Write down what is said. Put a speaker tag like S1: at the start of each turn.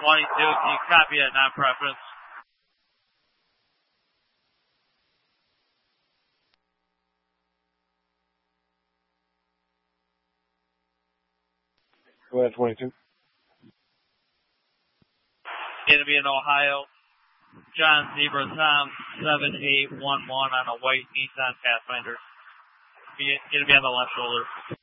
S1: Can you copy at non-preference?
S2: Go ahead, 22.
S1: Going to be in Ohio. John Zebra Tom 7811 on a white Nissan Pathfinder. Going to be on the left shoulder.